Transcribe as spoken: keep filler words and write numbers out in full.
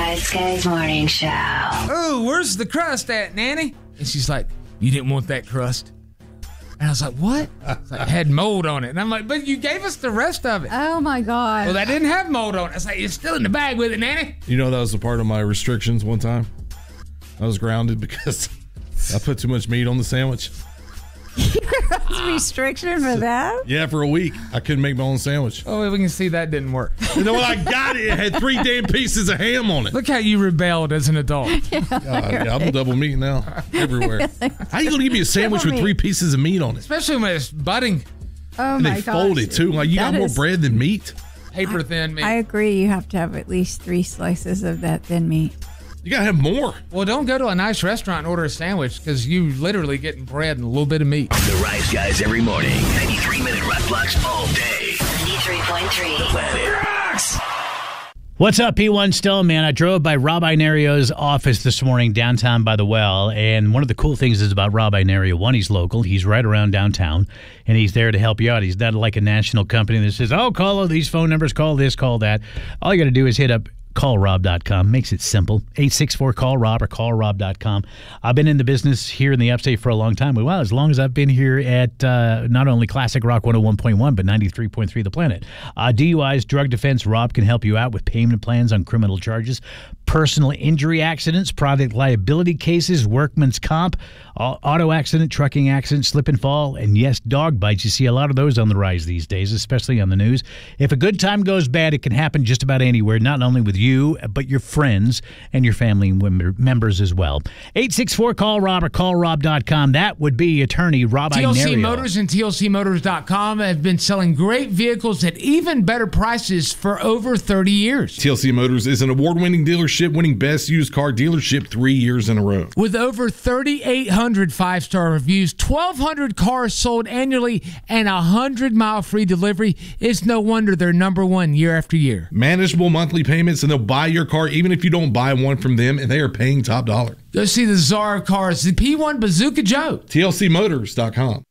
Rise Guys Morning Show. Oh, where's the crust at, Nanny? And she's like, you didn't want that crust. And I was like, what? It's like, it had mold on it. And I'm like, but you gave us the rest of it. Oh, my God. Well, that didn't have mold on it. I was like, it's still in the bag with it, Nanny. You know, that was a part of my restrictions one time. I was grounded because I put too much meat on the sandwich. That's a restriction for that? Yeah, for a week. I couldn't make my own sandwich. Oh, we can see that didn't work. You know what? I got it. It had three damn pieces of ham on it. Look how you rebelled as an adult. Yeah, Uh, yeah, I'm double meat now everywhere. How you going to give me a sandwich with three pieces of meat on it? Especially when it's budding. Oh, And my they gosh. fold it, too. Like, you That got more is- bread than meat? Paper thin meat. I agree. You have to have at least three slices of that thin meat. You got to have more. Well, don't go to a nice restaurant and order a sandwich because you literally getting bread and a little bit of meat. The Rise Guys every morning. ninety-three minute rock blocks all day. ninety-three point three. The Planet Rocks. What's up, P one Stone, man? I drove by Rob Inario's office this morning downtown by the well, and one of the cool things is about Rob Inario, one, he's local. He's right around downtown, and he's there to help you out. He's not like a national company that says, oh, call all these phone numbers, call this, call that. All you got to do is hit up call rob dot com. Makes it simple. eight six four call rob or call rob dot com. I've been in the business here in the upstate for a long time. Well, as long as I've been here at uh, not only Classic Rock one oh one point one, but ninety-three point three The Planet. Uh, D U Is, drug defense, Rob can help you out with payment plans on criminal charges, personal injury accidents, product liability cases, workman's comp, auto accident, trucking accident, slip and fall, and yes, dog bites. You see a lot of those on the rise these days, especially on the news. If a good time goes bad, it can happen just about anywhere, not only with you, but your friends and your family members as well. eight six four call rob or call rob dot com. That would be attorney Rob T L C Inario. Motors and T L C Motors dot com have been selling great vehicles at even better prices for over thirty years. T L C Motors is an award-winning dealership, winning Best Used Car Dealership three years in a row. With over thirty-eight hundred five-star reviews, twelve hundred cars sold annually, and a one hundred mile free delivery, it's no wonder they're number one year after year. Manageable monthly payments, and they'll buy your car even if you don't buy one from them, and they are paying top dollar. Go see the Zara cars, the P one Bazooka Joe. T L C Motors dot com.